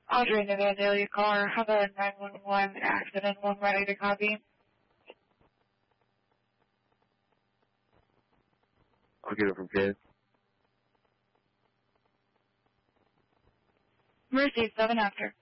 Audrey in the Vandalia car. Have a 911 accident. One ready to copy. I'll get it from Kid. Mercy, 7 after.